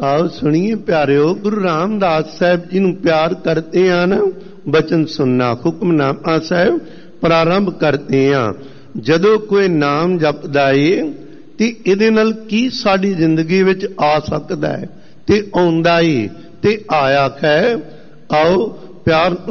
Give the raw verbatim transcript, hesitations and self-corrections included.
आओ सुनिए प्यारियो, गुरु रामदास साहब जी नूं प्यार करते हैं ना, बचन सुनना हुक्मनामा साहब प्रारंभ करते हैं। जदों कोई नाम जपदा है ते इहदे नाल की साडी जिंदगी विच आ सकदा है ते आउंदा है ते आया है। आओ प्यार